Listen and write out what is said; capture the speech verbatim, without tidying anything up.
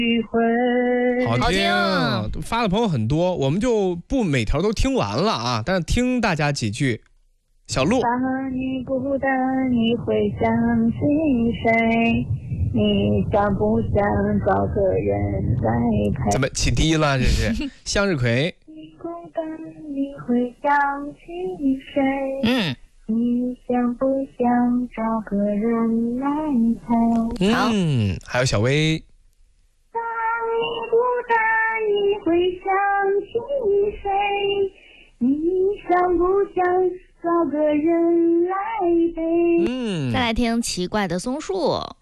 好听，发的朋友很多，我们就不每条都听完了啊，但是听大家几句。小鹿， 当你孤单，你会想起谁？你想不想找个人来陪？ 怎么起低了？这是向日葵。 你孤单，你会想起谁？ 嗯， 你想不想找个人来陪？ 嗯，还有小薇。 当你孤单，你会想起谁？你想不想找个人来陪？ 嗯， 再来听奇怪的松树。